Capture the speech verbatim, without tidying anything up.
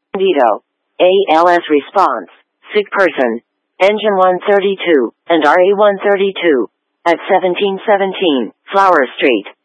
Vito. A L S response. Sick person. Engine one thirty-two, and R A one thirty-two. At seventeen seventeen, Flower Street.